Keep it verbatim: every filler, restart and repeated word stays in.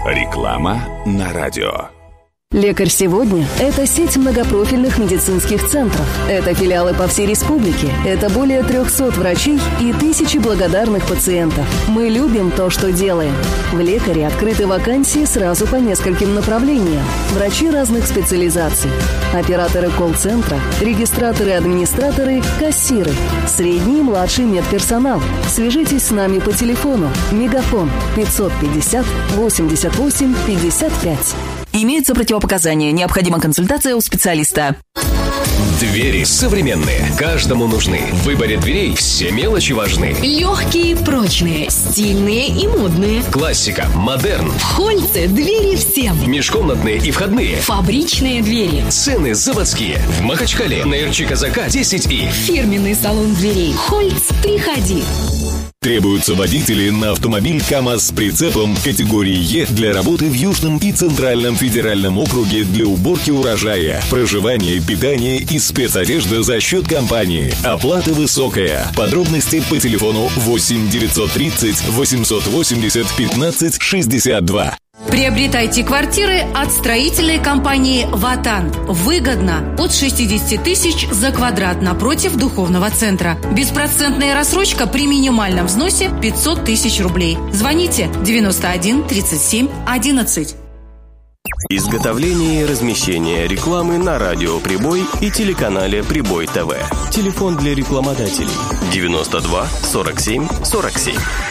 Реклама на радио. «Лекарь сегодня» – это сеть многопрофильных медицинских центров. Это филиалы по всей республике. Это более трехсот врачей и тысячи благодарных пациентов. Мы любим то, что делаем. В «Лекаре» открыты вакансии сразу по нескольким направлениям. Врачи разных специализаций. Операторы колл-центра, регистраторы, администраторы, кассиры. Средний и младший медперсонал. Свяжитесь с нами по телефону. Мегафон пятьсот пятьдесят восемьдесят восемь пятьдесят пять. Имеются противопоказания. Необходима консультация у специалиста. Двери современные. Каждому нужны. В выборе дверей все мелочи важны. Легкие, прочные, стильные и модные. Классика, модерн. В Хольце двери всем. Межкомнатные и входные. Фабричные двери. Цены заводские. В Махачкале на Ирчи-Казака десять и. Фирменный салон дверей. Хольц, приходи. Требуются водители на автомобиль КАМАЗ с прицепом категории Е для работы в Южном и Центральном федеральном округе для уборки урожая, проживания, питания и спецодежды за счет компании. Оплата высокая. Подробности по телефону восемь девятьсот тридцать восемьсот восемьдесят пятнадцать шестьдесят два. Приобретайте квартиры от строительной компании «Ватан». Выгодно. От шестьдесят тысяч за квадрат напротив духовного центра. Беспроцентная рассрочка при минимальном взносе пятьсот тысяч рублей. Звоните девяносто один тридцать семь одиннадцать. Изготовление и размещение рекламы на радио «Прибой» и телеканале «Прибой ТВ». Телефон для рекламодателей девяносто два сорок семь сорок семь.